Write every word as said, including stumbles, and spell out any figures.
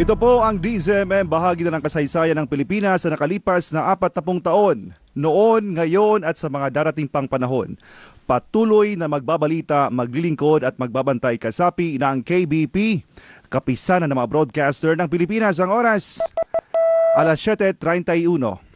Ito po ang D Z M M, bahagi na ng kasaysayan ng Pilipinas sa nakalipas na apat na pung taon. Noon, ngayon at sa mga darating pang panahon. Patuloy na magbabalita, maglilingkod at magbabantay kasapi ng K B P, kapisanan ng mga broadcaster ng Pilipinas. Ang oras, alas siyete treinta y uno.